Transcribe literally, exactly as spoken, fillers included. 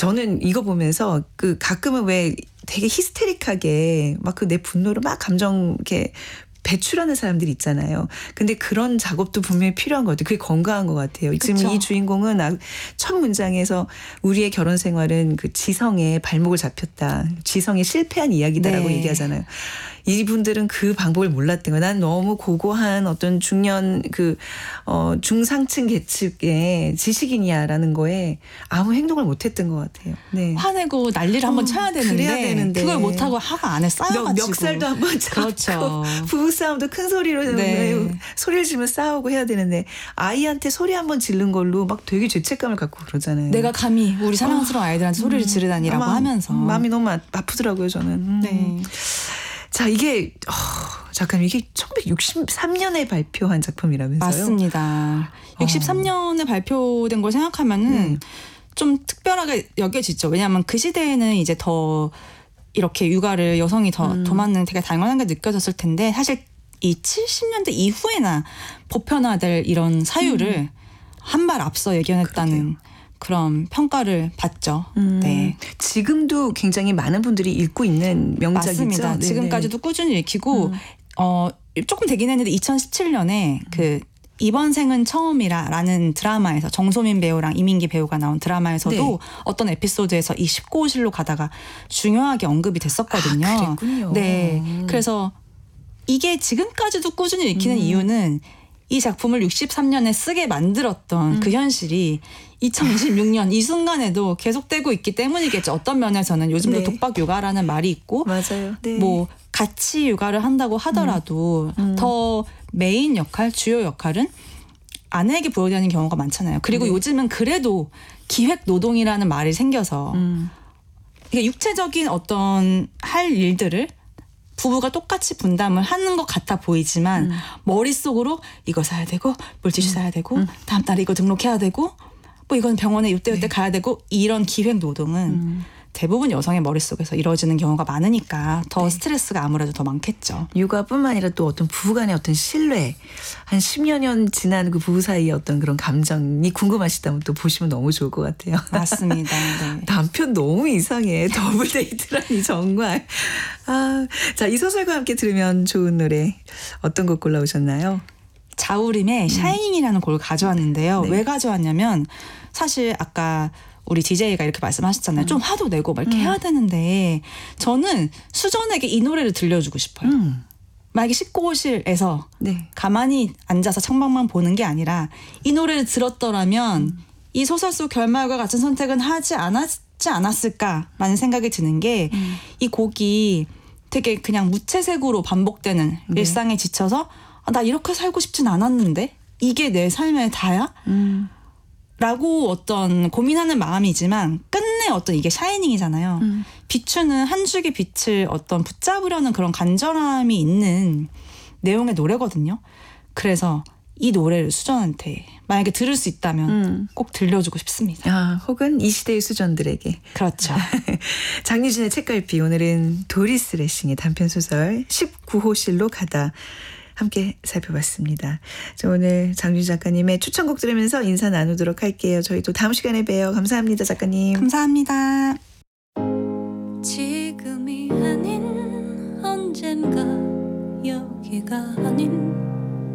저는 이거 보면서 그 가끔은 왜 되게 히스테릭하게 막 그 내 분노를 막 감정 이렇게 배출하는 사람들이 있잖아요. 근데 그런 작업도 분명히 필요한 것 같아요. 그게 건강한 것 같아요. 지금 그쵸. 이 주인공은 첫 문장에서 우리의 결혼 생활은 그 지성에 발목을 잡혔다. 지성에 실패한 이야기다라고 네. 얘기하잖아요. 이분들은 그 방법을 몰랐던 거예요. 난 너무 고고한 어떤 중년 그 어, 중상층 계층의 지식인이야라는 거에 아무 행동을 못했던 것 같아요. 네. 화내고 난리를 한번 어, 쳐야 되는데, 그래야 되는데. 그걸 못하고 화가 안에 쌓여가지고 멱살도 한번 잡고 그렇죠. 부부싸움도 큰 소리로 네. 소리를 지르면 싸우고 해야 되는데 아이한테 소리 한번 지른 걸로 막 되게 죄책감을 갖고 그러잖아요. 내가 감히 우리 사랑스러운 아이들한테 음, 소리를 지르다니라고 마음, 하면서 마음이 너무 아프더라고요 저는. 음. 네. 자 이게 어, 잠깐 이게 천구백육십삼 년에 발표한 작품이라면서요? 맞습니다. 육십삼 년에 발표된 걸 생각하면은 네. 좀 특별하게 여겨지죠. 왜냐하면 그 시대에는 이제 더 이렇게 육아를 여성이 더 음. 도맡는 되게 당연한 게 느껴졌을 텐데 사실 이 칠십 년대 이후에나 보편화될 이런 사유를 음. 한 발 앞서 예견했다는 그러게요. 그런 평가를 받죠. 음, 네. 지금도 굉장히 많은 분들이 읽고 있는 명작이죠. 맞습니다. 네네. 지금까지도 꾸준히 읽히고 음. 어 조금 되긴 했는데 이천십칠 년에 그 이번 생은 처음이라라는 드라마에서 정소민 배우랑 이민기 배우가 나온 드라마에서도 네. 어떤 에피소드에서 이 십구 호실로 가다가 중요하게 언급이 됐었거든요. 아, 그랬군요. 네. 음. 그래서 이게 지금까지도 꾸준히 읽히는 음. 이유는 이 작품을 육십삼 년에 쓰게 만들었던 음. 그 현실이 이천이십육 년 이 순간에도 계속되고 있기 때문이겠죠. 어떤 면에서는 요즘도 네. 독박 육아라는 말이 있고 맞아요. 네. 뭐 같이 육아를 한다고 하더라도 음. 음. 더 메인 역할, 주요 역할은 아내에게 부여되는 경우가 많잖아요. 그리고 네. 요즘은 그래도 기획 노동이라는 말이 생겨서 음. 이게 육체적인 어떤 할 일들을 부부가 똑같이 분담을 하는 것 같아 보이지만 음. 머릿속으로 이거 사야 되고 물티슈 음. 사야 되고 음. 다음 달에 이거 등록해야 되고 뭐 이건 병원에 이때 이때 네. 가야 되고 이런 기획 노동은 음. 대부분 여성의 머릿속에서 이루어지는 경우가 많으니까 더 네. 스트레스가 아무래도 더 많겠죠. 육아뿐만 아니라 또 어떤 부부간의 어떤 신뢰, 한 십여 년 지난 그 부부 사이의 어떤 그런 감정이 궁금하시다면 또 보시면 너무 좋을 것 같아요. 맞습니다. 네. 남편 너무 이상해. 더블 데이트라니 정말. 아, 자, 이 소설과 함께 들으면 좋은 노래 어떤 곡 골라오셨나요? 자우림의 샤이닝이라는 곡을 가져왔는데요. 네. 왜 가져왔냐면 사실 아까 우리 디제이가 이렇게 말씀하셨잖아요. 음. 좀 화도 내고 막 이렇게 음. 해야 되는데 저는 수전에게 이 노래를 들려주고 싶어요. 음. 만약에 십구호실에서 네. 가만히 앉아서 창밖만 보는 게 아니라 이 노래를 들었더라면 음. 이 소설 속 결말과 같은 선택은 하지 않았지 않았을까라는 생각이 드는 게 이 음. 곡이 되게 그냥 무채색으로 반복되는 네. 일상에 지쳐서 아, 나 이렇게 살고 싶진 않았는데 이게 내 삶의 다야? 음. 라고 어떤 고민하는 마음이지만 끝내 어떤 이게 샤이닝이잖아요. 음. 비추는 한 줄기 빛을 어떤 붙잡으려는 그런 간절함이 있는 내용의 노래거든요. 그래서 이 노래를 수전한테 만약에 들을 수 있다면 음. 꼭 들려주고 싶습니다. 아, 혹은 이 시대의 수전들에게. 그렇죠. 장유진의 책갈피, 오늘은 도리스 레싱의 단편소설 십구호실로 가다 함께 살펴봤습니다. 자, 오늘 장유진 작가님의 추천곡 들으면서 인사 나누도록 할게요. 저희 또 다음 시간에 봬요. 감사합니다, 작가님. 감사합니다. 지금이 아닌 언젠가 여기가 아닌